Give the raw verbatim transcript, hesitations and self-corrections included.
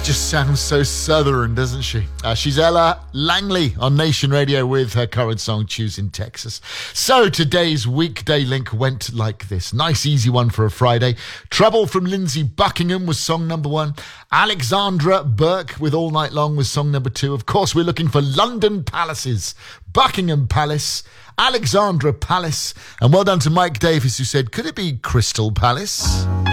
just sounds so southern, doesn't she? Uh, she's Ella Langley on Nation Radio with her current song, Choosing Texas. So today's weekday link went like this. Nice, easy one for a Friday. Trouble from Lindsey Buckingham was song number one. Alexandra Burke with All Night Long was song number two. Of course, we're looking for London Palaces. Buckingham Palace, Alexandra Palace. And well done to Mike Davis, who said, could it be Crystal Palace?